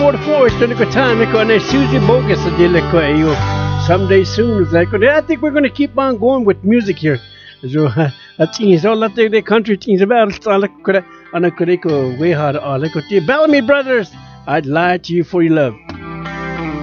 6:44. It's going to go time. And Susie Bogus. Someday soon. I think we're going to keep on going with music here. So, all the country things about Bellamy Brothers. I'd lie to you for your love.